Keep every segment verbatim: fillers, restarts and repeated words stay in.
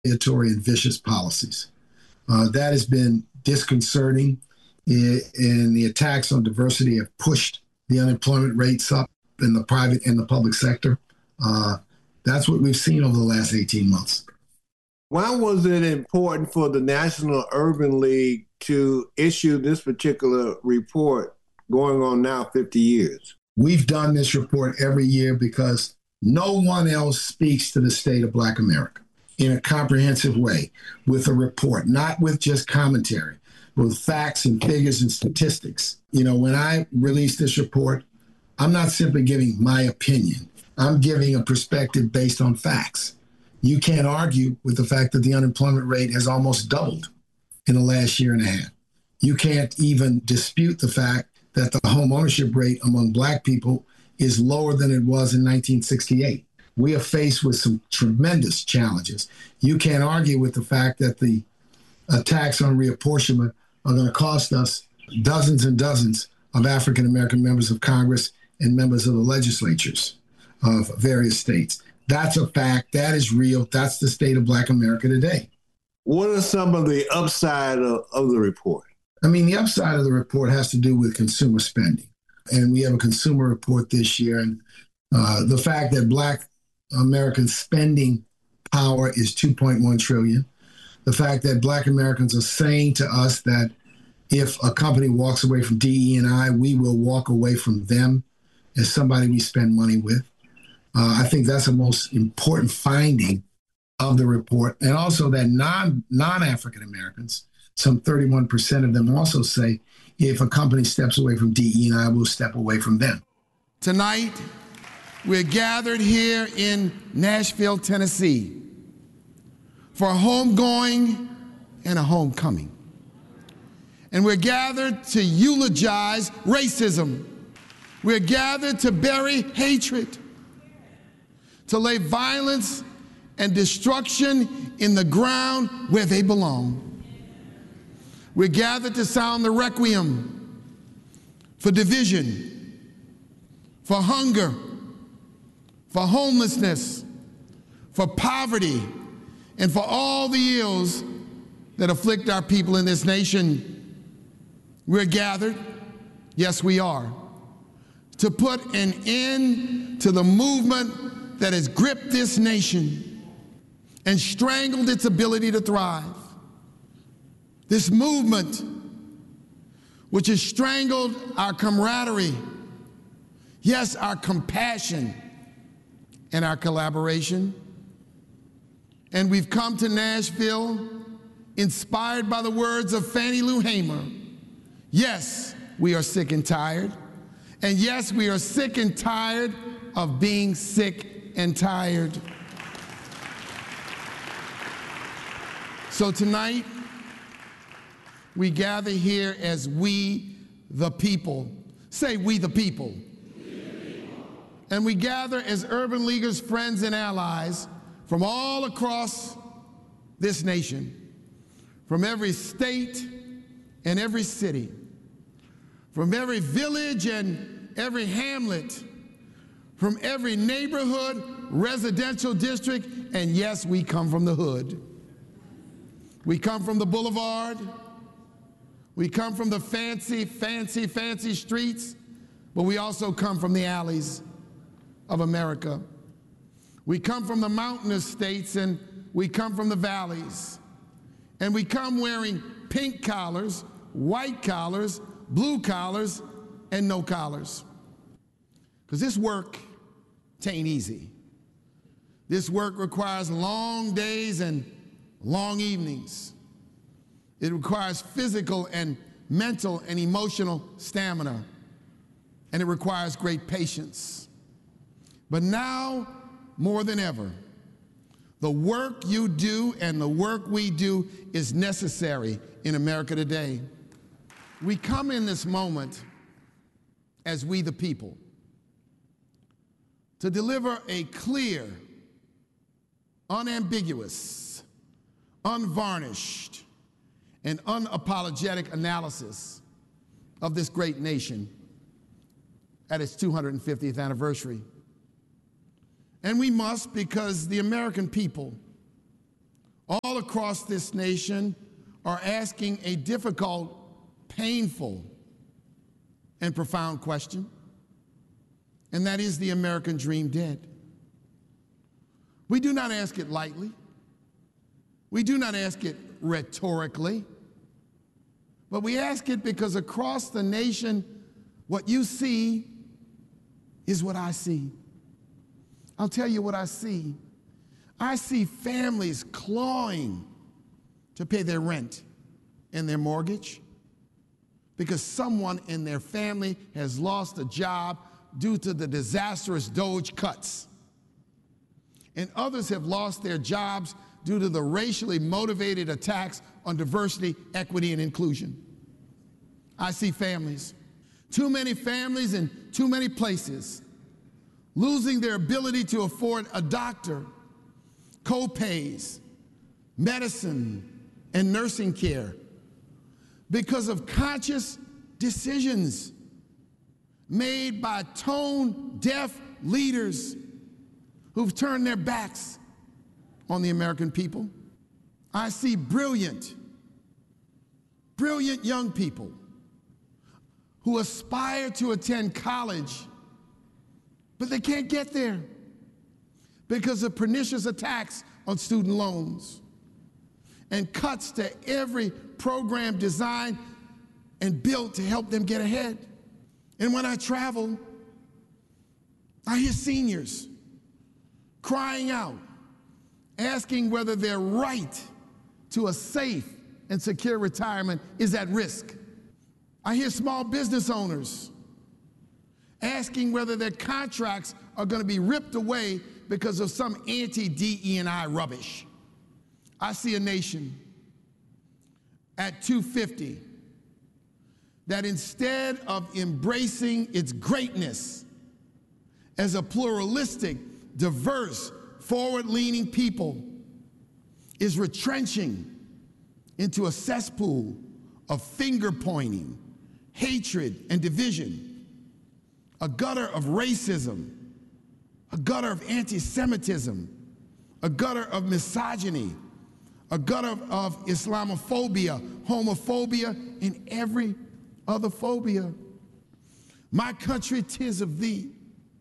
retaliatory and vicious policies. Uh, that has been disconcerting, and the attacks on diversity have pushed the unemployment rates up in the private and the public sector. Uh, that's what we've seen over the last eighteen months. Why was it important for the National Urban League to issue this particular report going on now fifty years? We've done this report every year because no one else speaks to the state of Black America in a comprehensive way with a report, not with just commentary, but with facts and figures and statistics. You know, when I release this report, I'm not simply giving my opinion. I'm giving a perspective based on facts. You can't argue with the fact that the unemployment rate has almost doubled in the last year and a half. You can't even dispute the fact that the home ownership rate among Black people is lower than it was in nineteen sixty-eight. We are faced with some tremendous challenges. You can't argue with the fact that the attacks on reapportionment are going to cost us dozens and dozens of African-American members of Congress and members of the legislatures of various states. That's a fact. That is real. That's the state of Black America today. What are some of the upside of, of the report? I mean, the upside of the report has to do with consumer spending. And we have a consumer report this year. And uh, the fact that Black American spending power is two point one trillion dollars. The fact that Black Americans are saying to us that if a company walks away from D E and I, we will walk away from them as somebody we spend money with. Uh, I think that's the most important finding of the report. And also that non, non-African Americans, some thirty-one percent of them also say, if a company steps away from D E and I, we'll step away from them. Tonight, we're gathered here in Nashville, Tennessee, for a homegoing and a homecoming. And we're gathered to eulogize racism. We're gathered to bury hatred, to lay violence and destruction in the ground where they belong. We're gathered to sound the requiem for division, for hunger, for homelessness, for poverty, and for all the ills that afflict our people in this nation. We're gathered, yes we are, to put an end to the movement that has gripped this nation and strangled its ability to thrive. This movement, which has strangled our camaraderie, yes, our compassion and our collaboration. And we've come to Nashville inspired by the words of Fannie Lou Hamer. Yes, we are sick and tired. And yes, we are sick and tired of being sick and tired. So tonight, we gather here as we the people. Say, we the people. We the people. And we gather as Urban Leaguers, friends, and allies from all across this nation, from every state and every city, from every village and every hamlet, from every neighborhood, residential district, and yes, we come from the hood. We come from the boulevard. We come from the fancy, fancy, fancy streets, but we also come from the alleys of America. We come from the mountainous states and we come from the valleys. And we come wearing pink collars, white collars, blue collars, and no collars. Because this work ain't easy. This work requires long days and long evenings. It requires physical and mental and emotional stamina, and it requires great patience. But now, more than ever, the work you do and the work we do is necessary in America today. We come in this moment as we the people to deliver a clear, unambiguous, unvarnished, and unapologetic analysis of this great nation at its two hundred fiftieth anniversary. And we must, because the American people across this nation are asking a difficult, painful, and profound question, and that is the American dream dead? We do not ask it lightly. We do not ask it rhetorically, but we ask it because across the nation, what you see is what I see. I'll tell you what I see. I see families clawing to pay their rent and their mortgage because someone in their family has lost a job due to the disastrous DOGE cuts. And others have lost their jobs due to the racially motivated attacks on diversity, equity, and inclusion. I see families, too many families in too many places, losing their ability to afford a doctor, co-pays, medicine, and nursing care because of conscious decisions made by tone-deaf leaders who've turned their backs on the American people. I see brilliant, brilliant young people who aspire to attend college, but they can't get there because of pernicious attacks on student loans and cuts to every program designed and built to help them get ahead. And when I travel, I hear seniors crying out, asking whether their right to a safe and secure retirement is at risk. I hear small business owners asking whether their contracts are going to be ripped away because of some anti-D E and I rubbish. I see a nation at two fifty that instead of embracing its greatness as a pluralistic, diverse, forward-leaning people, is retrenching into a cesspool of finger-pointing, hatred, and division, a gutter of racism, a gutter of anti-Semitism, a gutter of misogyny, a gutter of, of Islamophobia, homophobia, and every other phobia. My country, 'tis of thee.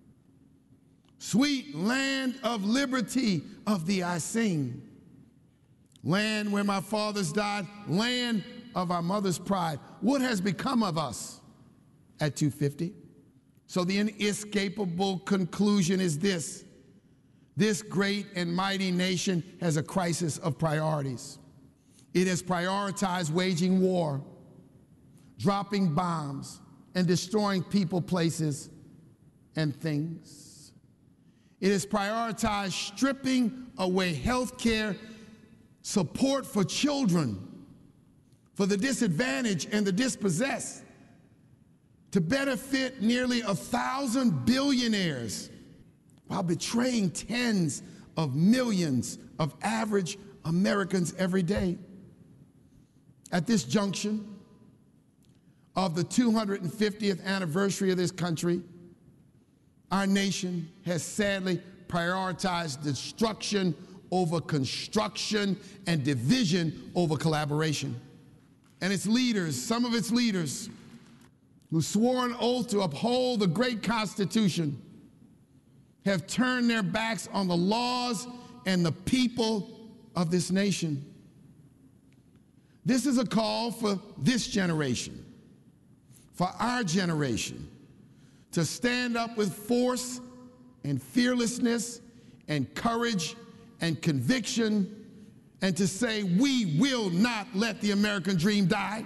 Sweet land of liberty, of thee I sing. Land where my fathers died, land of our mother's pride. What has become of us at two fifty? So the inescapable conclusion is this: this great and mighty nation has a crisis of priorities. It has prioritized waging war, dropping bombs, and destroying people, places, and things. It has prioritized stripping away health care, support for children, for the disadvantaged and the dispossessed, to benefit nearly a thousand billionaires while betraying tens of millions of average Americans every day. At this junction of the two hundred fiftieth anniversary of this country, our nation has sadly prioritized destruction over construction and division over collaboration. And its leaders, some of its leaders, who swore an oath to uphold the great Constitution, have turned their backs on the laws and the people of this nation. This is a call for this generation, for our generation, to stand up with force and fearlessness and courage and conviction, and to say, we will not let the American dream die.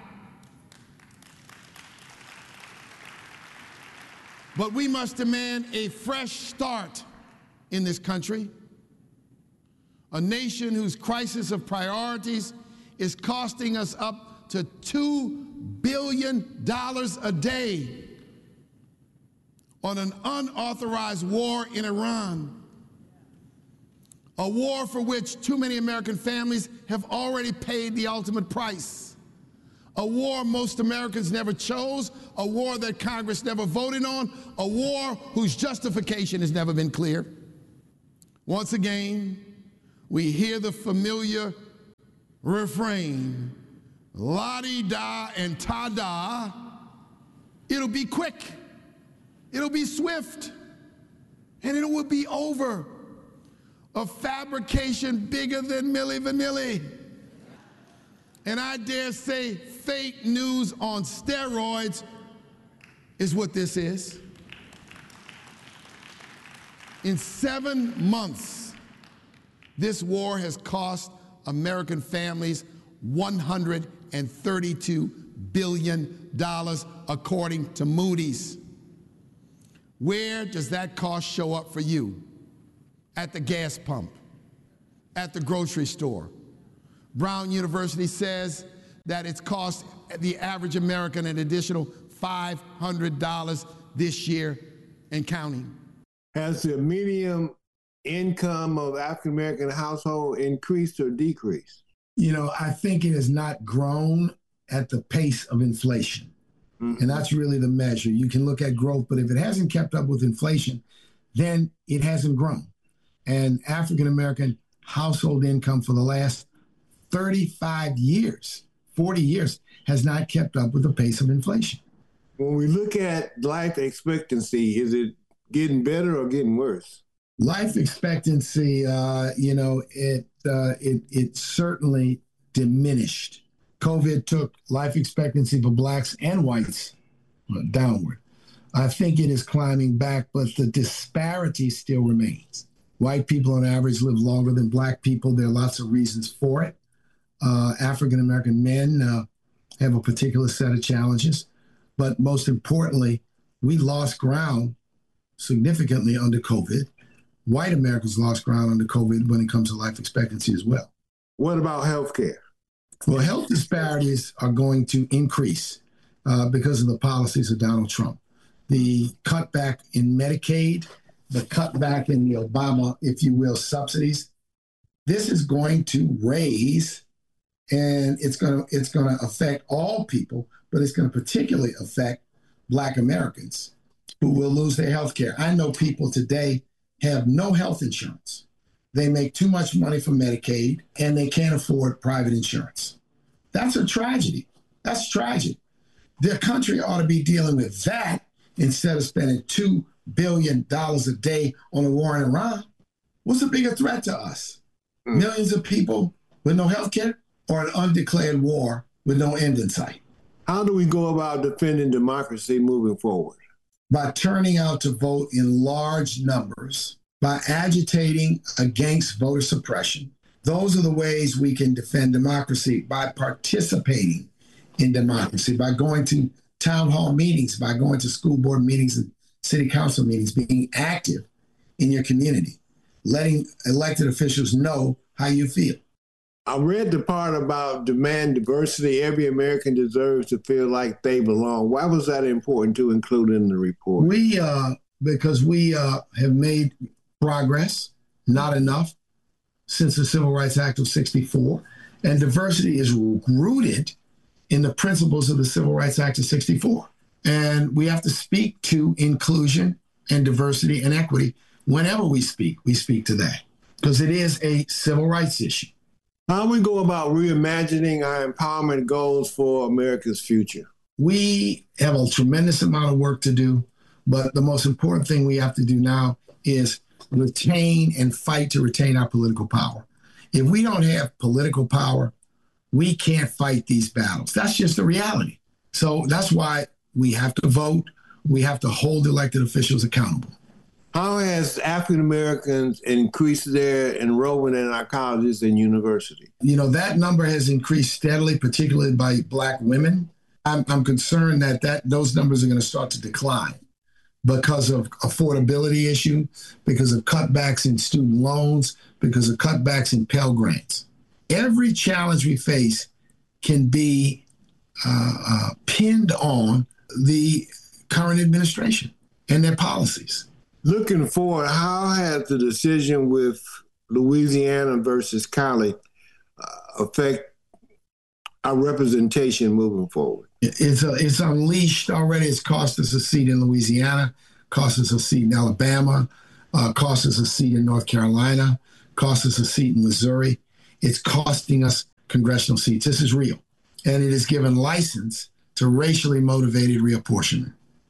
But we must demand a fresh start in this country, a nation whose crisis of priorities is costing us up to two billion dollars a day on an unauthorized war in Iran, a war for which too many American families have already paid the ultimate price, a war most Americans never chose, a war that Congress never voted on, a war whose justification has never been clear. Once again, we hear the familiar refrain, la-di-da and ta-da, it'll be quick, it'll be swift, and it will be over. A fabrication bigger than Milli Vanilli. And I dare say fake news on steroids is what this is. In seven months, this war has cost American families one hundred thirty-two billion dollars, according to Moody's. Where does that cost show up for you? At the gas pump, at the grocery store. Brown University says that it's cost the average American an additional five hundred dollars this year and counting. Has the median income of African-American household increased or decreased? You know, I think it has not grown at the pace of inflation. Mm-hmm. And that's really the measure. You can look at growth, but if it hasn't kept up with inflation, then it hasn't grown. And African-American household income for the last thirty-five years, forty years, has not kept up with the pace of inflation. When we look at life expectancy, is it getting better or getting worse? Life expectancy, uh, you know, it, uh, it it certainly diminished. COVID took life expectancy for blacks and whites downward. I think it is climbing back, but the disparity still remains. White people on average live longer than black people. There are lots of reasons for it. Uh, African-American men uh, have a particular set of challenges. But most importantly, we lost ground significantly under COVID. White Americans lost ground under COVID when it comes to life expectancy as well. What about health care? Well, health disparities are going to increase uh, because of the policies of Donald Trump. The cutback in Medicaid, the cutback in the Obama, if you will, subsidies. This is going to raise, and it's going to it's going to affect all people, but it's going to particularly affect Black Americans who will lose their health care. I know people today have no health insurance. They make too much money from Medicaid, and they can't afford private insurance. That's a tragedy. That's tragic. The country ought to be dealing with that instead of spending two billion dollars a day on a war in Iran. What's a bigger threat to us? Mm. Millions of people with no health care, or an undeclared war with no end in sight? How do we go about defending democracy moving forward? By turning out to vote in large numbers, by agitating against voter suppression. Those are the ways we can defend democracy, by participating in democracy, by going to town hall meetings, by going to school board meetings and city council meetings, being active in your community, letting elected officials know how you feel. I read the part about demand diversity. Every American deserves to feel like they belong. Why was that important to include in the report? We, uh, because we uh, have made progress, not enough, since the Civil Rights Act of sixty-four. And diversity is rooted in the principles of the Civil Rights Act of sixty-four. And we have to speak to inclusion and diversity and equity whenever we speak. We speak to that because it is a civil rights issue. How do we go about reimagining our empowerment goals for America's future? We have a tremendous amount of work to do, but the most important thing we have to do now is retain and fight to retain our political power. If we don't have political power, we can't fight these battles. That's just the reality. So that's why we have to vote. We have to hold elected officials accountable. How has African Americans increased their enrollment in our colleges and universities? You know, that number has increased steadily, particularly by Black women. I'm, I'm concerned that, that those numbers are going to start to decline because of affordability issue, because of cutbacks in student loans, because of cutbacks in Pell Grants. Every challenge we face can be uh, uh, pinned on the current administration and their policies. Looking forward, how has the decision with Louisiana versus Cali uh, affect our representation moving forward? It's a, it's unleashed already. It's cost us a seat in Louisiana, cost us a seat in Alabama, uh, cost us a seat in North Carolina, cost us a seat in Missouri. It's costing us congressional seats. This is real. And it has given license to racially motivated reapportionment.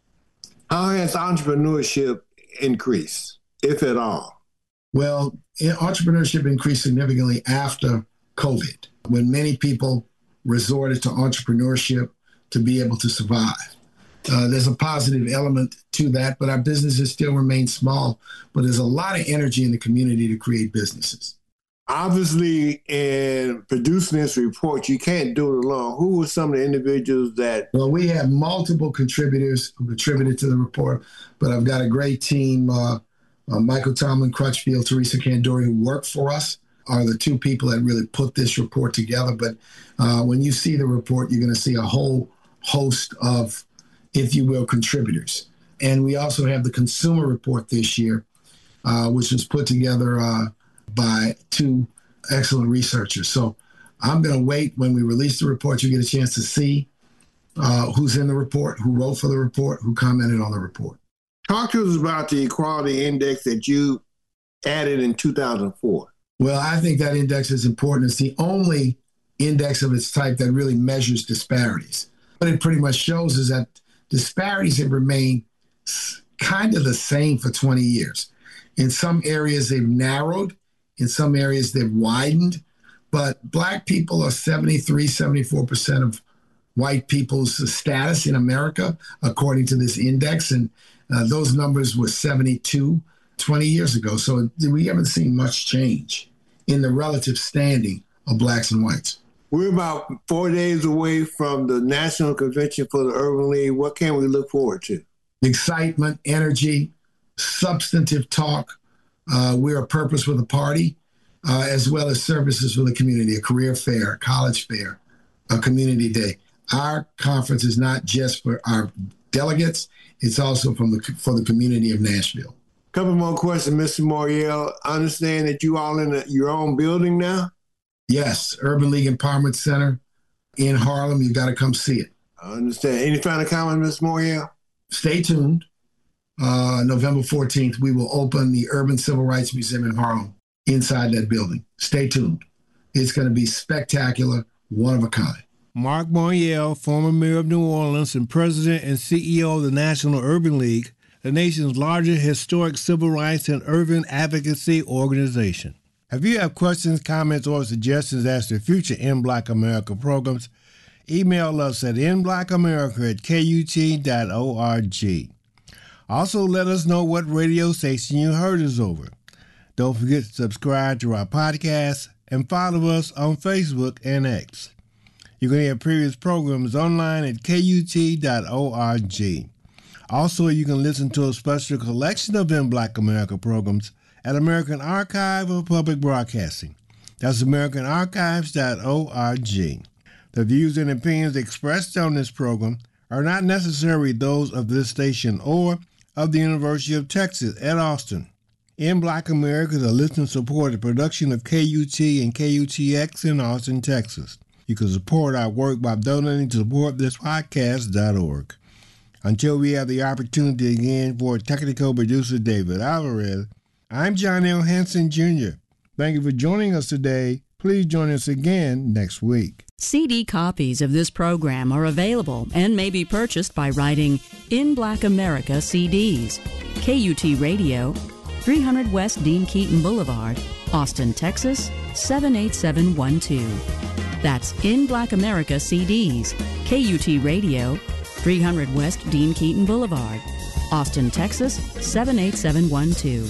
How has entrepreneurship increased, if at all? Well, entrepreneurship increased significantly after COVID, when many people resorted to entrepreneurship to be able to survive. Uh, there's a positive element to that, but our businesses still remain small. But there's a lot of energy in the community to create businesses. Obviously, in producing this report, you can't do it alone. Who were some of the individuals that... Well, we have multiple contributors who contributed to the report, but I've got a great team. Uh, uh, Michael Tomlin Crutchfield, Teresa Candori, who work for us, are the two people that really put this report together. But uh, when you see the report, you're going to see a whole host of, if you will, contributors. And we also have the consumer report this year, uh, which was put together uh, by two excellent researchers. So I'm going to wait when we release the report. You get a chance to see uh, who's in the report, who wrote for the report, who commented on the report. Talk to us about the equality index that you added in two thousand four. Well, I think that index is important. It's the only index of its type that really measures disparities. What it pretty much shows is that disparities have remained kind of the same for twenty years. In some areas, they've narrowed. In some areas, they've widened. But Black people are seventy-three, seventy-four percent of white people's status in America, according to this index. And uh, those numbers were seventy-two twenty years ago. So we haven't seen much change in the relative standing of Blacks and whites. We're about four days away from the National Convention for the Urban League. What can we look forward to? Excitement, energy, substantive talk. Uh, we're a purpose with a party, uh, as well as services for the community, a career fair, a college fair, a community day. Our conference is not just for our delegates, it's also from the, for the community of Nashville. Couple more questions, Mister Morial. I understand that you all in a, your own building now? Yes, Urban League Empowerment Center in Harlem. You got to come see it. I understand. Any final comment, Mister Morial? Stay tuned. Uh, November fourteenth, we will open the Urban Civil Rights Museum in Harlem inside that building. Stay tuned. It's going to be spectacular, one of a kind. Mark Morial, former mayor of New Orleans and president and C E O of the National Urban League, the nation's largest historic civil rights and urban advocacy organization. If you have questions, comments, or suggestions as to future In Black America programs, email us at in black america at k u t dot org. Also, let us know what radio station you heard us over. Don't forget to subscribe to our podcast and follow us on Facebook and X. You can hear previous programs online at k u t dot org. Also, you can listen to a special collection of In Black America programs at American Archive of Public Broadcasting. That's american archives dot org. The views and opinions expressed on this program are not necessarily those of this station or of the University of Texas at Austin. In Black America is a listener-supported production of K U T and K U T X in Austin, Texas. You can support our work by donating to support this podcast dot org. Until we have the opportunity again for technical producer David Alvarez, I'm John L. Hanson, Junior Thank you for joining us today. Please join us again next week. C D copies of this program are available and may be purchased by writing In Black America C Ds, K U T Radio, three hundred West Dean Keaton Boulevard, Austin, Texas, seven eight seven one two. That's In Black America C Ds, K U T Radio, three hundred West Dean Keaton Boulevard, Austin, Texas, seven eight seven one two.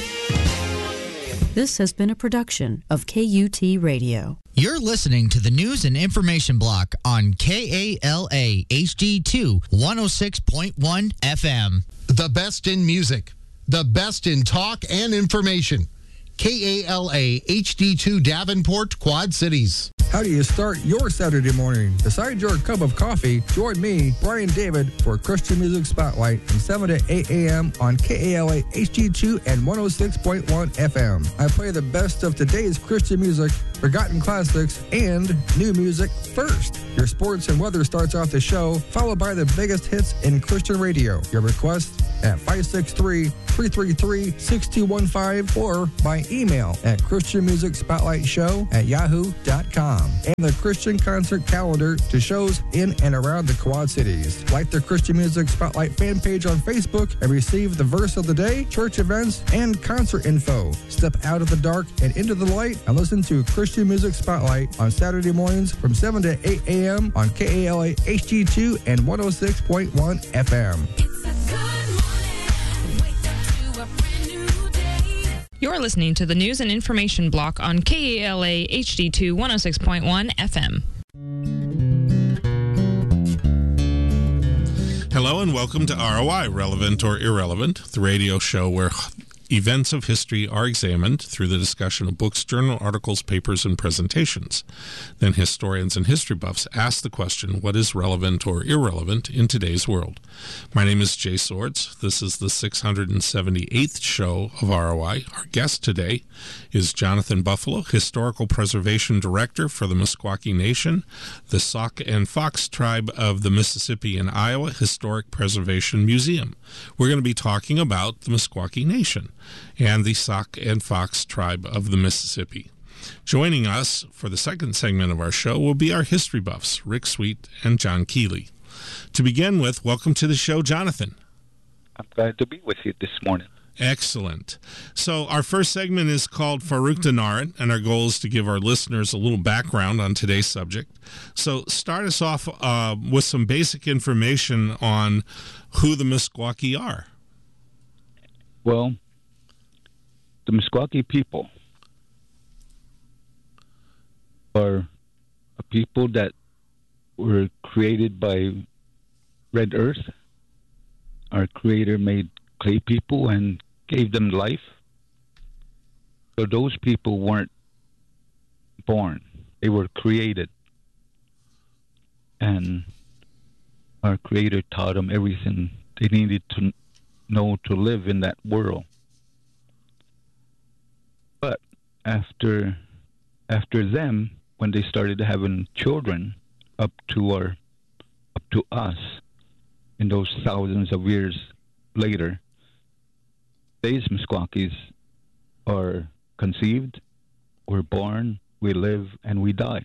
This has been a production of K U T Radio. You're listening to the News and Information Block on K A L A H D two one oh six point one F M. The best in music, the best in talk and information. K A L A H D two Davenport, Quad Cities. How do you start your Saturday morning? Beside your cup of coffee, join me, Brian David, for Christian Music Spotlight from seven to eight a.m. on K A L A H D two and one oh six point one F M. I play the best of today's Christian music, forgotten classics, and new music first. Your sports and weather starts off the show, followed by the biggest hits in Christian radio. Your requests at five six three, three three three, six two one five or by email at Christian Music Spotlight Show at yahoo dot com. And the Christian concert calendar to shows in and around the Quad Cities. Like the Christian Music Spotlight fan page on Facebook and receive the verse of the day, church events, and concert info. Step out of the dark and into the light and listen to Christian Music Spotlight on Saturday mornings from seven to eight a.m. on K A L A H D two and one oh six point one F M. You're listening to the News and Information Block on K A L A H D two one oh six point one F M. Hello and welcome to R O I, Relevant or Irrelevant, the radio show where events of history are examined through the discussion of books, journal articles, papers, and presentations. Then historians and history buffs ask the question, what is relevant or irrelevant in today's world? My name is Jay Swords. This is the six hundred seventy-eighth show of R O I. Our guest today is Jonathan Buffalo, Historical Preservation Director for the Meskwaki Nation, the Sauk and Fox Tribe of the Mississippi and Iowa Historic Preservation Museum. We're going to be talking about the Meskwaki Nation and the Sauk and Fox Tribe of the Mississippi. Joining us for the second segment of our show will be our history buffs, Rick Sweet and John Keeley. To begin with, welcome to the show, Jonathan. I'm glad to be with you this morning. Excellent. So our first segment is called Farouk Dinarit, and our goal is to give our listeners a little background on today's subject. So start us off uh, with some basic information on who the Meskwaki are. Well, the Meskwaki people are a people that were created by Red Earth. Our Creator made clay people and gave them life. So those people weren't born. They were created. And our Creator taught them everything they needed to know to live in that world. But after after them, when they started having children up to our up to us in those thousands of years later, these Meskwakis are conceived, we're born, we live, and we die.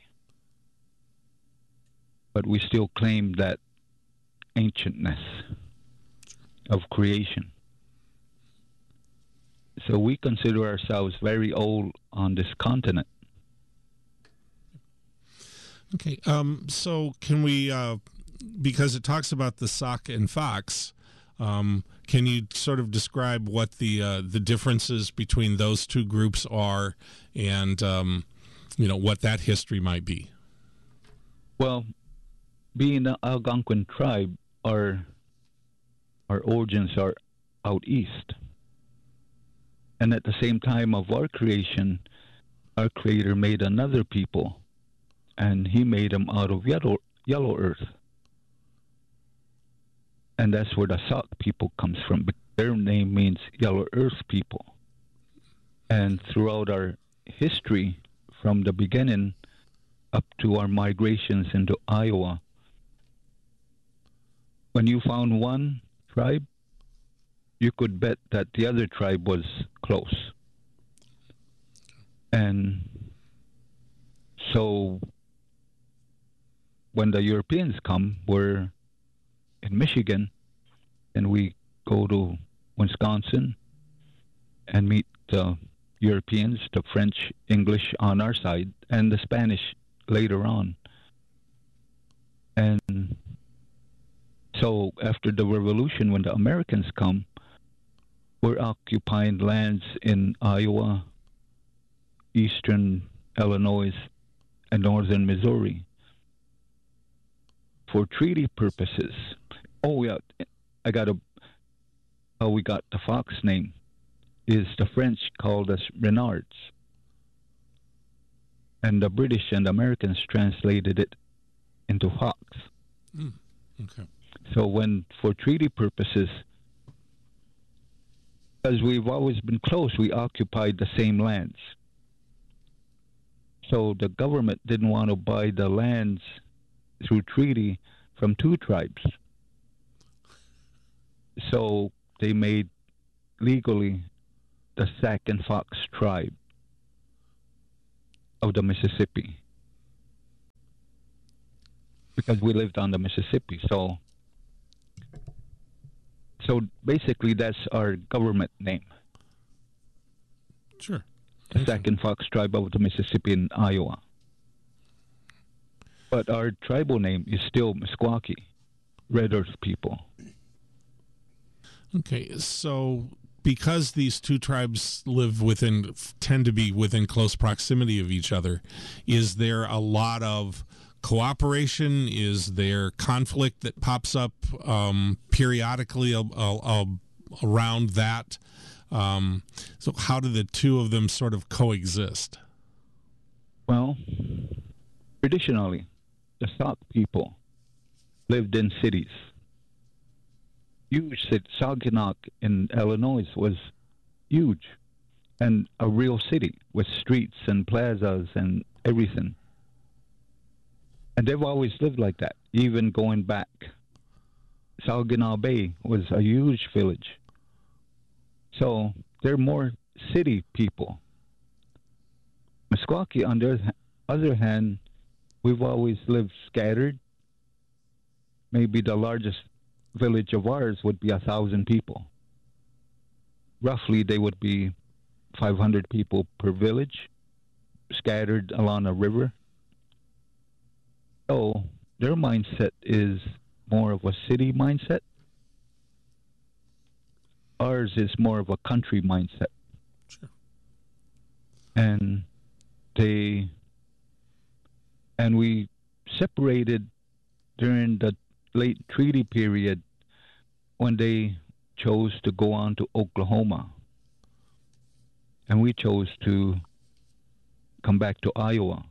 But we still claim that ancientness of creation. So we consider ourselves very old on this continent. Okay, um, so can we, uh, because it talks about the Sauk and Fox, um, can you sort of describe what the uh, the differences between those two groups are, and um, you know what that history might be? Well, being an Algonquin tribe, our our origins are out east, and at the same time of our creation, our Creator made another people, and He made them out of yellow yellow earth. And that's where the Sauk people comes from. But their name means yellow earth people. And throughout our history, from the beginning up to our migrations into Iowa, when you found one tribe, you could bet that the other tribe was close. And so when the Europeans come, we're in Michigan, and we go to Wisconsin and meet the Europeans, the French, English on our side, and the Spanish later on. And so after the Revolution, when the Americans come, we're occupying lands in Iowa, eastern Illinois, and northern Missouri for treaty purposes. Oh, yeah, I got a, how we got the Fox name is the French called us Renards. And the British and Americans translated it into Fox. Mm, okay. So when, for treaty purposes, because we've always been close, we occupied the same lands. So the government didn't want to buy the lands through treaty from two tribes. So they made legally the Sac and Fox tribe of the Mississippi, because we lived on the Mississippi. So, so basically, that's our government name. Sure. The Sac and Fox tribe of the Mississippi in Iowa. But our tribal name is still Meskwaki, Red Earth people. Okay, so because these two tribes live within, tend to be within close proximity of each other, is there a lot of cooperation? Is there conflict that pops up um, periodically a, a, a, around that? Um, so how do the two of them sort of coexist? Well, traditionally, the Sauk people lived in cities. Huge city. Saginaw in Illinois was huge and a real city with streets and plazas and everything. And they've always lived like that, even going back. Saginaw Bay was a huge village. So they're more city people. Meskwaki, on the other hand, we've always lived scattered. Maybe the largest village of ours would be a thousand people. Roughly, they would be five hundred people per village, scattered along a river. So their mindset is more of a city mindset. Ours is more of a country mindset. Sure. And they and we separated during the late treaty period when they chose to go on to Oklahoma. And we chose to come back to Iowa.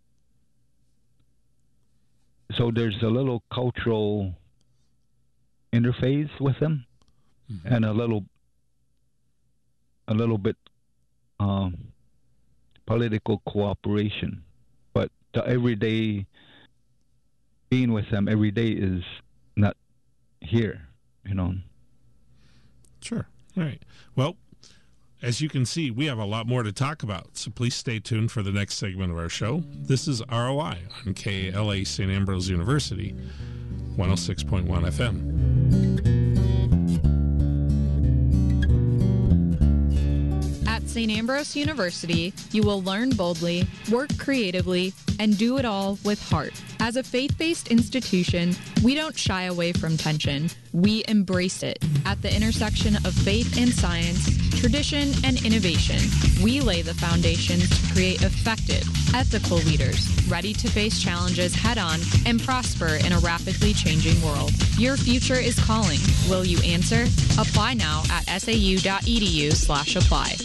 So there's a little cultural interface with them, mm-hmm. and a little a little bit um, political cooperation. But the everyday being with them every day is not here, you know. Sure. All right. Well, as you can see, we have a lot more to talk about, so please stay tuned for the next segment of our show. This is R O I on K A L A Saint Ambrose University, one oh six point one F M. At Saint Ambrose University, you will learn boldly, work creatively, and do it all with heart. As a faith-based institution, we don't shy away from tension. We embrace it. At the intersection of faith and science, tradition and innovation, we lay the foundations to create effective, ethical leaders, ready to face challenges head-on and prosper in a rapidly changing world. Your future is calling. Will you answer? Apply now at sau.edu slash apply.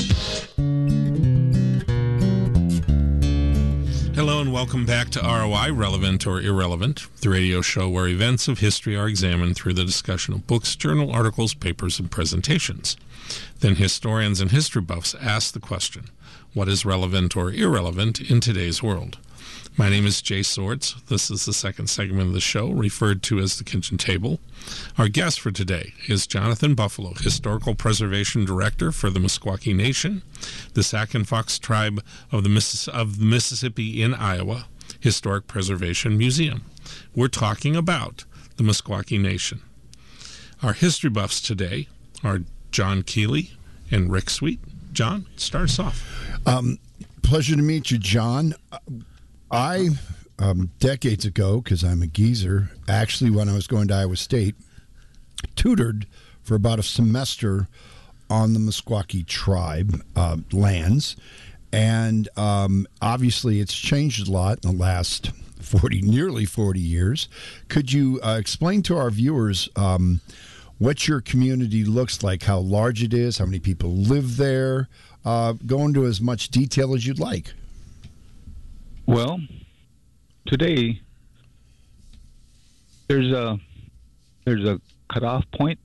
Hello and welcome back to R O I, Relevant or Irrelevant, the radio show where events of history are examined through the discussion of books, journal articles, papers, and presentations. Then historians and history buffs ask the question, what is relevant or irrelevant in today's world? My name is Jay Swords. This is the second segment of the show, referred to as the Kitchen Table. Our guest for today is Jonathan Buffalo, Historical Preservation Director for the Meskwaki Nation, the Sac and Fox Tribe of the, Missis- of the Mississippi in Iowa Historic Preservation Museum. We're talking about the Meskwaki Nation. Our history buffs today are John Keeley and Rick Sweet. John, start us off. Um, pleasure to meet you, John. I, um, decades ago, because I'm a geezer, actually when I was going to Iowa State, tutored for about a semester on the Meskwaki tribe uh, lands. And um, obviously it's changed a lot in the last forty, nearly forty years. Could you uh, explain to our viewers um, what your community looks like, how large it is, how many people live there? Uh, go into as much detail as you'd like. Well, today there's a there's a cutoff point.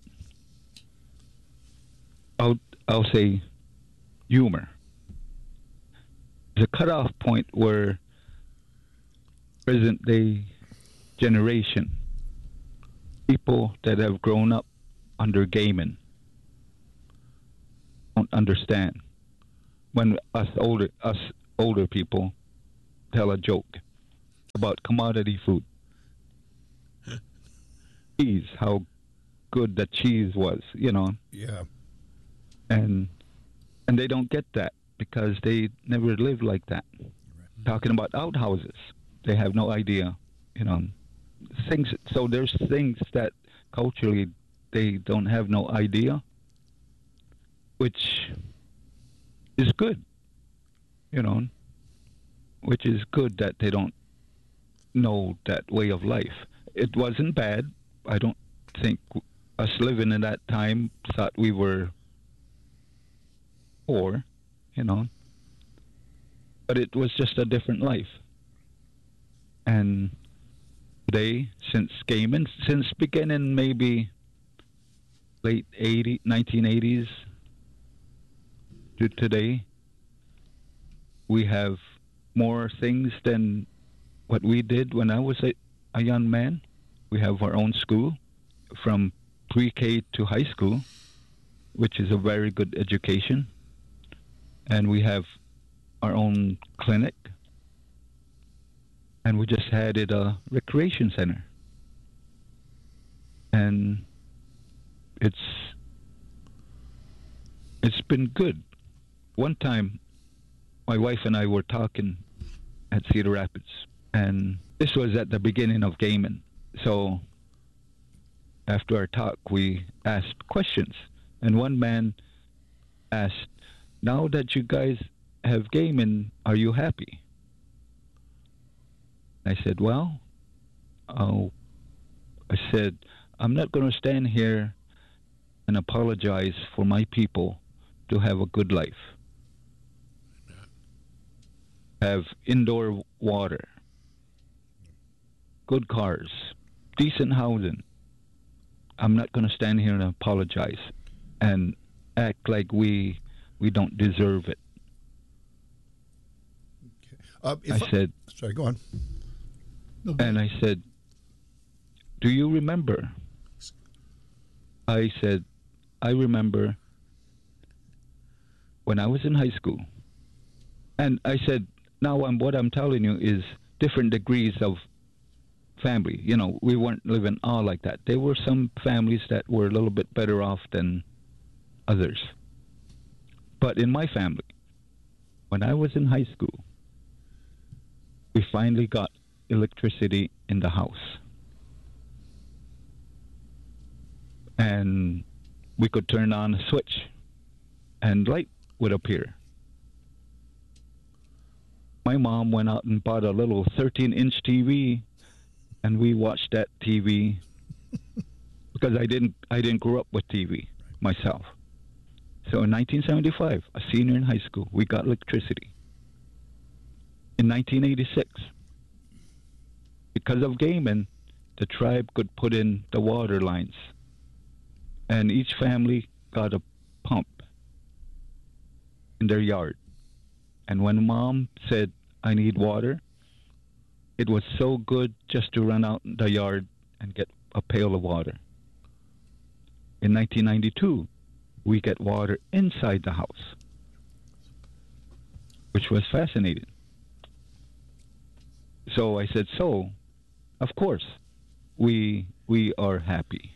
I'll I'll say humor. There's a cutoff point where present day generation, people that have grown up under Gaiman, don't understand when us older us older people tell a joke about commodity food. Cheese, how good the cheese was, you know. Yeah. And and they don't get that because they never lived like that. Right. Talking about outhouses, they have no idea, you know. Things. So there's things that culturally they don't have no idea, which is good, you know. Which is good that they don't know that way of life. It wasn't bad. I don't think us living in that time thought we were poor, you know. But it was just a different life. And they, since gaming, since beginning maybe late eighties, nineteen eighties to today, we have more things than what we did when I was a, a young man. We have our own school from pre-K to high school, which is a very good education. And we have our own clinic. And we just had it a recreation center. And it's it's been good. One time, my wife and I were talking at Cedar Rapids, and this was at the beginning of gaming. So after our talk, we asked questions, and one man asked, "Now that you guys have gaming, are you happy?" I said, "Well, oh," I said, "I'm not going to stand here and apologize for my people to have a good life. Have indoor water, good cars, decent housing. I'm not going to stand here and apologize and act like we we don't deserve it." Okay. Uh, I, I said, sorry, go on. No, and I said, "Do you remember?" I said, "I remember when I was in high school." And I said, now I'm, what I'm telling you is different degrees of family. You know, we weren't living all like that. There were some families that were a little bit better off than others. But in my family, when I was in high school, we finally got electricity in the house. And we could turn on a switch and light would appear. My mom went out and bought a little thirteen inch T V, and we watched that T V because I didn't I didn't grow up with T V myself. So in nineteen seventy-five, a senior in high school, we got electricity. In nineteen eighty-six, because of gaming, the tribe could put in the water lines, and each family got a pump in their yard. And when Mom said, "I need water," it was so good just to run out in the yard and get a pail of water. In nineteen ninety-two, we get water inside the house, which was fascinating. So I said, so, of course, we we are happy.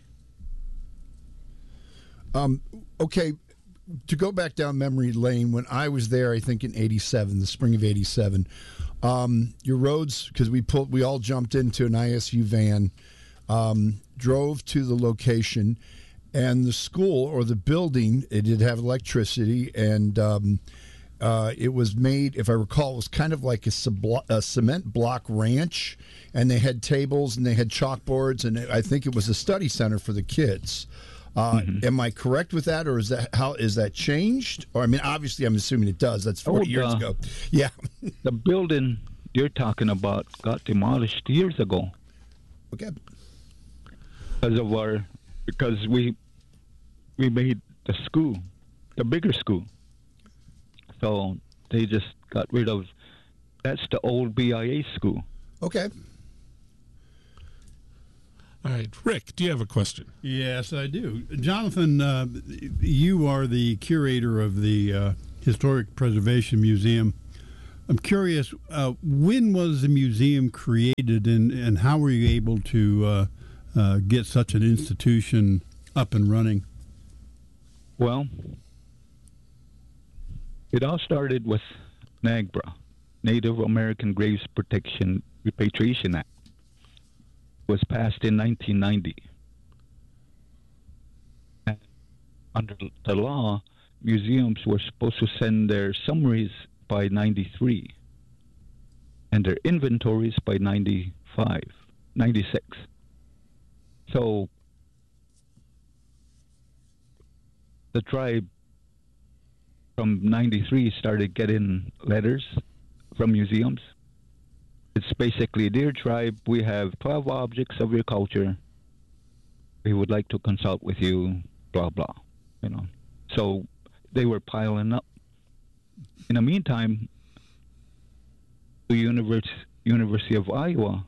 Um, okay, to go back down memory lane, when I was there, I think in eighty-seven, the spring of eighty-seven, um, your roads, because we pulled, we all jumped into an I S U van, um, drove to the location, and the school or the building, it did have electricity, and um, uh, it was made, if I recall, it was kind of like a, sublo- a cement block ranch, and they had tables and they had chalkboards, and I think it was a study center for the kids. Uh, mm-hmm. Am I correct with that, or is that how is that changed? Or I mean, obviously, I'm assuming it does. That's forty oh, years ago. Yeah, the building you're talking about got demolished years ago. Okay. Because of our, because we we made the school, the bigger school, so they just got rid of. That's the old B I A school. Okay. All right. Rick, do you have a question? Yes, I do. Jonathan, uh, you are the curator of the uh, Historic Preservation Museum. I'm curious, uh, when was the museum created, and, and how were you able to uh, uh, get such an institution up and running? Well, it all started with NAGPRA, Native American Graves Protection Repatriation Act. It was passed in nineteen ninety. And under the law, museums were supposed to send their summaries by ninety-three and their inventories by ninety-five, ninety-six. So the tribe from ninety-three started getting letters from museums. It's basically, dear tribe, we have twelve objects of your culture. We would like to consult with you, blah, blah, you know. So they were piling up. In the meantime, the Univers- University of Iowa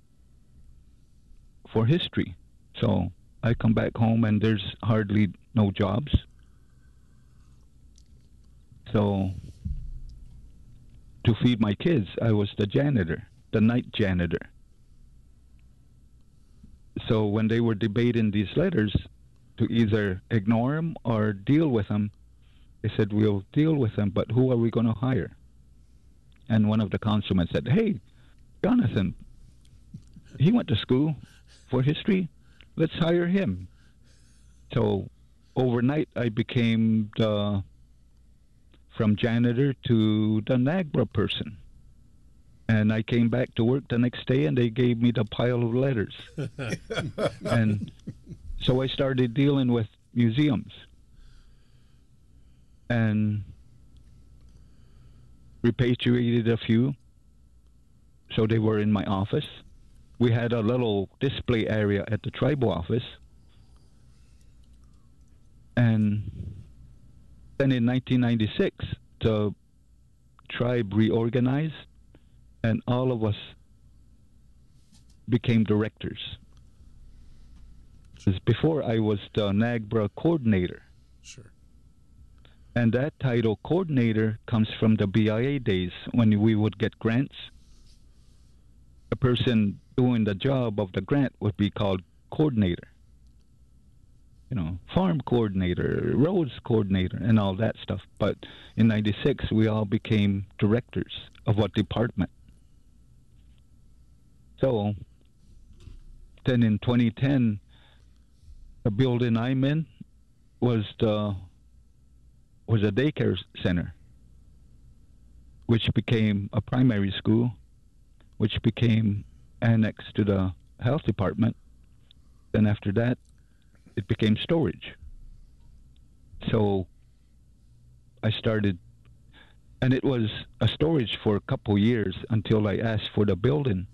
for history. So I come back home and there's hardly no jobs. So to feed my kids, I was the janitor, the night janitor. So when they were debating these letters to either ignore them or deal with them, they said, we'll deal with them, but who are we going to hire? And one of the councilmen said, hey, Jonathan, he went to school for history. Let's hire him. So overnight, I became the, from janitor to the NAGPRA person. And I came back to work the next day, and they gave me the pile of letters. And so I started dealing with museums and repatriated a few. So they were in my office. We had a little display area at the tribal office. And then in nineteen ninety-six, the tribe reorganized, and all of us became directors. Because before, I was the NAGPRA coordinator. Sure. And that title, coordinator, comes from the B I A days when we would get grants. The person doing the job of the grant would be called coordinator. You know, farm coordinator, roads coordinator, and all that stuff. But in ninety-six, we all became directors of a department. So then in twenty ten, the building I'm in was the was a daycare center, which became a primary school, which became annexed to the health department. Then after that, it became storage. So I started, and it was a storage for a couple years until I asked for the building.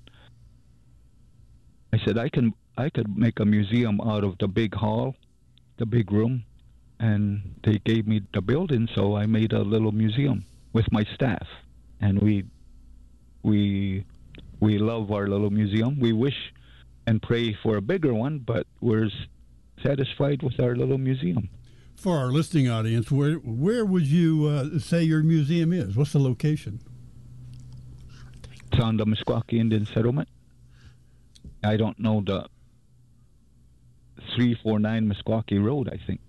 I said, I can I could make a museum out of the big hall, the big room, and they gave me the building, so I made a little museum with my staff. And we we we love our little museum. We wish and pray for a bigger one, but we're satisfied with our little museum. For our listening audience, where where would you uh, say your museum is? What's the location? It's on the Meskwaki Indian Settlement. I don't know, the three forty-nine Meskwaki Road, I think.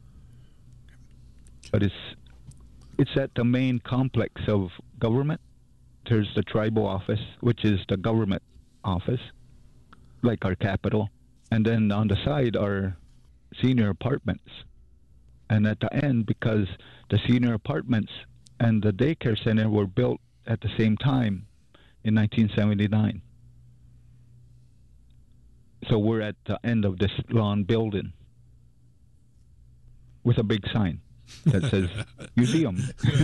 But it's it's at the main complex of government. There's the tribal office, which is the government office, like our capital. And then on the side are senior apartments. And at the end, because the senior apartments and the daycare center were built at the same time in nineteen seventy-nine. So we're at the end of this long building with a big sign that says museum.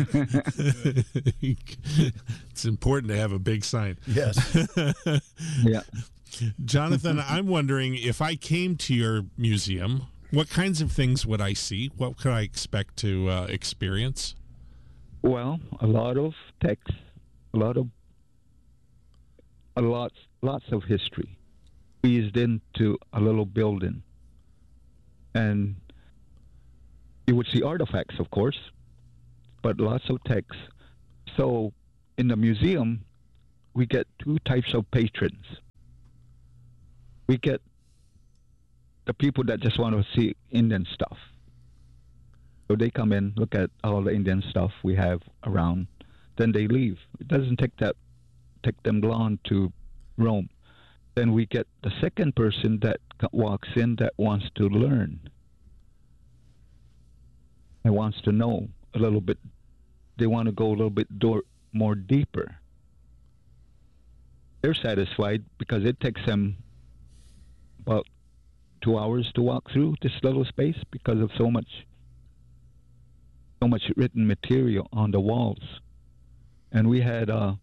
It's important to have a big sign. Yes. Yeah. Jonathan, I'm wondering, if I came to your museum, what kinds of things would I see? What could I expect to uh, experience? Well, a lot of text, a lot of, a lot, lots of history. squeezed into a little building. And you would see artifacts, of course, but lots of text. So in the museum, we get two types of patrons. We get the people that just want to see Indian stuff. So they come in, look at all the Indian stuff we have around, then they leave. It doesn't take that take them long to roam. Then we get the second person that walks in that wants to learn and wants to know a little bit. They want to go a little bit door, more deeper. They're satisfied because it takes them about two hours to walk through this little space because of so much so much written material on the walls. And we had a,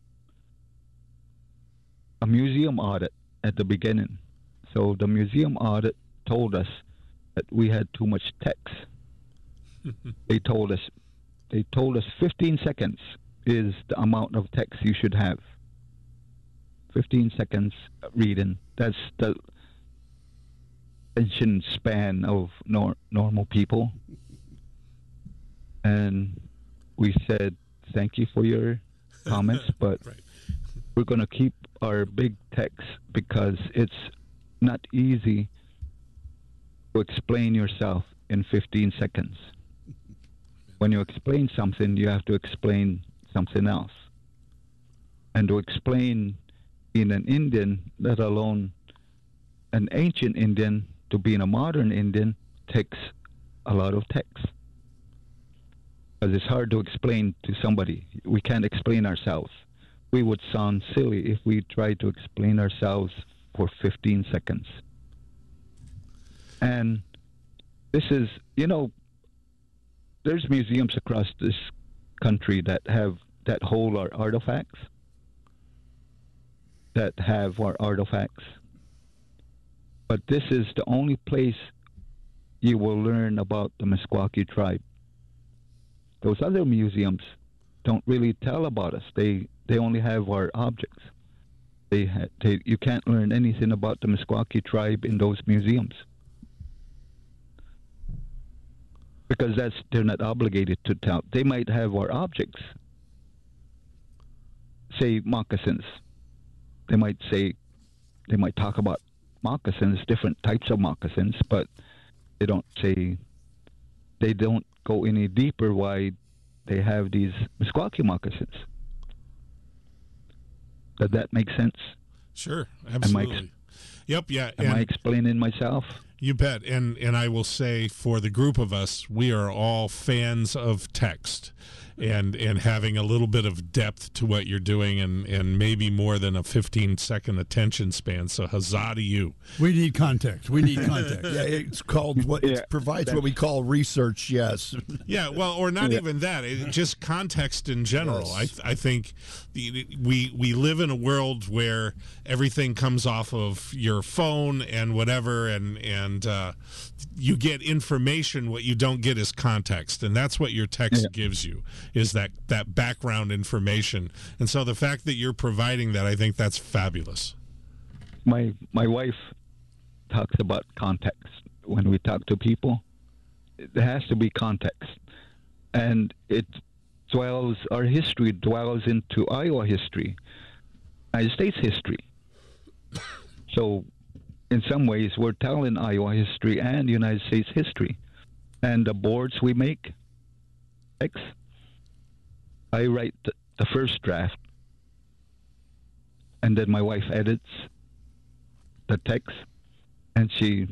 a museum audit at the beginning. So the museum audit told us that we had too much text. They told us they told us fifteen seconds is the amount of text you should have. fifteen seconds reading. That's the attention span of nor- normal people. And we said, thank you for your comments, but right. we're going to keep our big text because it's not easy to explain yourself in fifteen seconds. When you explain something, you have to explain something else. And to explain in an Indian, let alone an ancient Indian, to being a modern Indian, takes a lot of text. Because it's hard to explain to somebody. We can't explain ourselves. We would sound silly if we tried to explain ourselves for fifteen seconds. And this is, you know, there's museums across this country that have, that hold our artifacts, that have our artifacts. But this is the only place you will learn about the Meskwaki tribe. Those other museums don't really tell about us. They they only have our objects. They, ha- they you can't learn anything about the Meskwaki tribe in those museums because that's they're not obligated to tell. They might have our objects, say moccasins. They might say they might talk about moccasins, different types of moccasins, but they don't say they don't go any deeper why they have these Meskwaki moccasins. Does that make sense? Sure, absolutely. Am I, yep, yeah. Am I explaining myself? You bet. And and I will say for the group of us, we are all fans of text and and having a little bit of depth to what you're doing and, and maybe more than a fifteen second attention span. So huzzah to you. We need context. We need context. Yeah, it's called what Yeah, it provides what we call research, yes. Yeah, well, or not Yeah. even that. It, just context in general. Yes. I I think the, we we live in a world where everything comes off of your phone and whatever, and and uh, you get information. What you don't get is context, and that's what your text Yeah. gives you, is that that background information. And so the fact that you're providing that, I think that's fabulous. My my wife talks about context when we talk to people. There has to be context, and it dwells. Our history dwells into Iowa history, United States history. So, in some ways, we're telling Iowa history and United States history, and the boards we make. X. I write the, the first draft, and then my wife edits the text, and she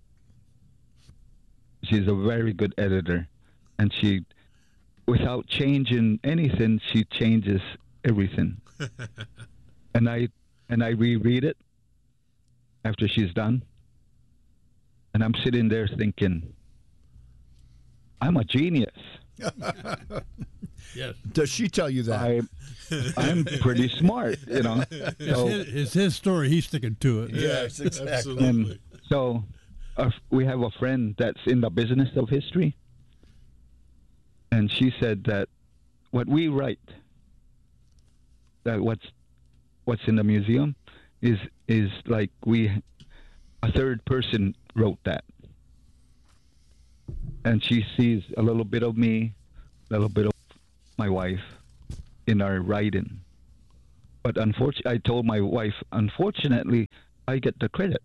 she's a very good editor, and she, without changing anything, she changes everything. and I and I reread it after she's done, and I'm sitting there thinking, I'm a genius. Yes. Does she tell you that? I, I'm pretty smart, you know. It's, So, his, it's his story. He's sticking to it. Yes, exactly. Absolutely. and so uh, we have a friend that's in the business of history, and she said that what we write, that what's what's in the museum, is is like we a third person wrote that. And she sees a little bit of me, a little bit of my wife in our writing. But unfortunately, I told my wife, unfortunately, I get the credit.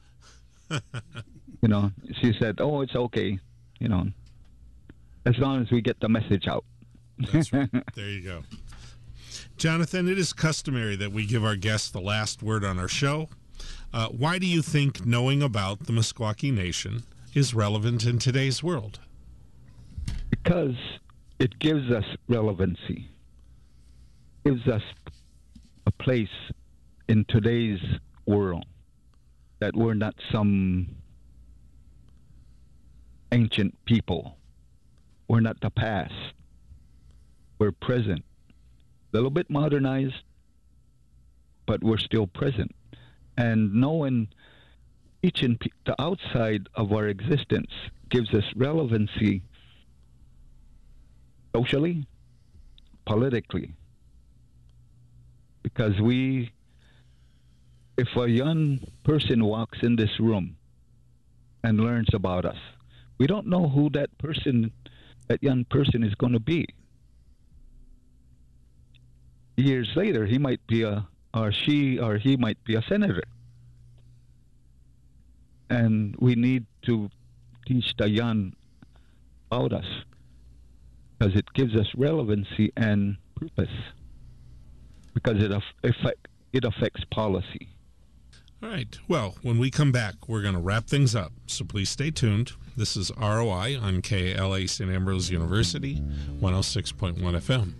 You know, she said, oh, it's okay, you know, as long as we get the message out. That's right. There you go. Jonathan, it is customary that we give our guests the last word on our show. Uh, why do you think knowing about the Meskwaki Nation is relevant in today's world? Because it gives us relevancy. Gives us a place in today's world that we're not some ancient people. We're not the past. We're present. A little bit modernized, but we're still present. And knowing each and the outside of our existence gives us relevancy socially, politically. Because we, if a young person walks in this room and learns about us, we don't know who that person, that young person is going to be. Years later, he might be a, or she, or he might be a senator. And we need to teach the young about us because it gives us relevancy and purpose because it, affect, it affects policy. All right. Well, when we come back, we're going to wrap things up. So please stay tuned. This is R O I on K A L A Saint Ambrose University, one oh six point one F M.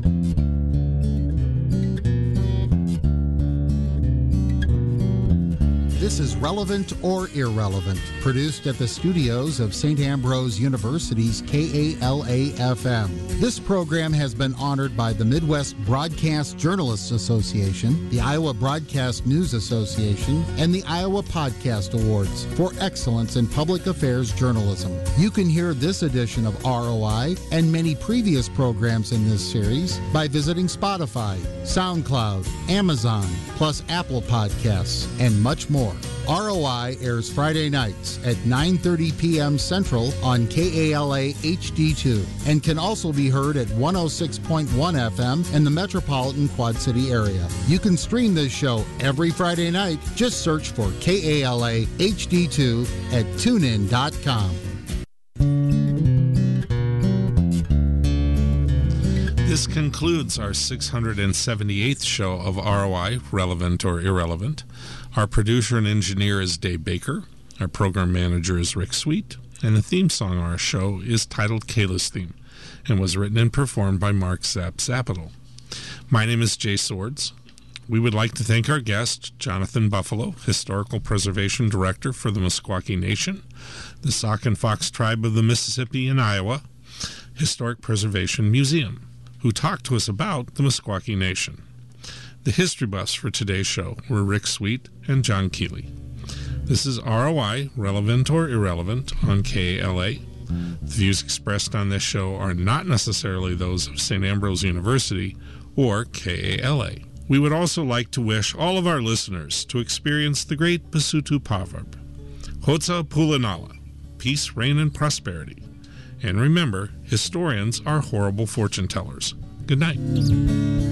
This is Relevant or Irrelevant, produced at the studios of Saint Ambrose University's K A L A F M. This program has been honored by the Midwest Broadcast Journalists Association, the Iowa Broadcast News Association, and the Iowa Podcast Awards for excellence in public affairs journalism. You can hear this edition of R O I and many previous programs in this series by visiting Spotify, SoundCloud, Amazon, plus Apple Podcasts, and much more. R O I airs Friday nights at nine thirty p.m. Central on K A L A H D two and can also be heard at one oh six point one F M in the metropolitan Quad City area. You can stream this show every Friday night. Just search for K A L A H D two at tune in dot com. This concludes our six hundred seventy-eighth show of R O I, Relevant or Irrelevant. Our producer and engineer is Dave Baker. Our program manager is Rick Sweet. And the theme song of our show is titled Kayla's Theme and was written and performed by Mark Zapp Zapital. My name is Jay Swords. We would like to thank our guest, Jonathan Buffalo, Historical Preservation Director for the Meskwaki Nation, the Sauk and Fox Tribe of the Mississippi and Iowa Historic Preservation Museum, who talked to us about the Meskwaki Nation. The history buffs for today's show were Rick Sweet and John Keeley. This is R O I, Relevant or Irrelevant, on K A L A. The views expressed on this show are not necessarily those of Saint Ambrose University or K A L A. We would also like to wish all of our listeners to experience the great Basutu proverb, Hotza Pulanala, peace, reign, and prosperity. And remember, historians are horrible fortune tellers. Good night.